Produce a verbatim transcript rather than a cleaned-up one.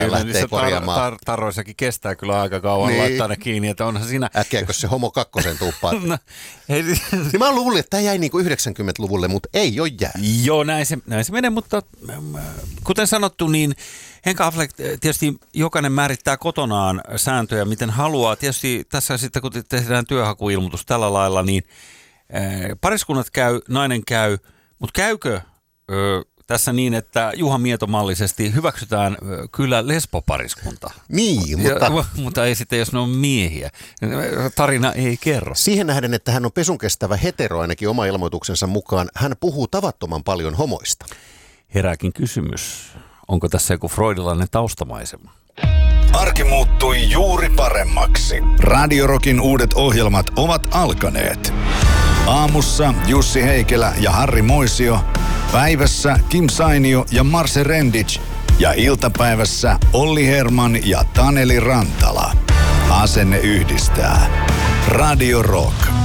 lähtee korjaamaan. Tar- tar- tarroissakin kestää kyllä aika kauan niin. laittaa ne kiinni, että onhan siinä... Äkkiäkö se homo kakkosen tuuppaa? no, hei, niin mä luulin, että tämä jäi niinku yhdeksänkymmentäluvulle, mutta ei ole jää. Joo, näin se, näin se menee, mutta kuten sanottu, niin Henk Affleck tietysti jokainen määrittää kotonaan sääntöjä, miten haluaa. Tietysti tässä sitten, kun tehdään työhakuilmoitus tällä lailla, niin pariskunnat käy, nainen käy, mutta käykö ö, tässä niin, että Juha Mieto-mallisesti hyväksytään ö, kyllä lesbopariskunta? Niin, mutta... Ja, mutta ei sitten, jos ne on miehiä. Tarina ei kerro. Siihen nähden, että hän on pesunkestävä hetero ainakin oma ilmoituksensa mukaan, hän puhuu tavattoman paljon homoista. Herääkin kysymys, onko tässä joku freudilainen taustamaisema? Arki muuttui juuri paremmaksi. Radio Rockin uudet ohjelmat ovat alkaneet. Aamussa Jussi Heikelä ja Harri Moisio. Päivässä Kim Sainio ja Marse Rendic. Ja iltapäivässä Olli Herman ja Taneli Rantala. Asenne yhdistää. Radio Rock.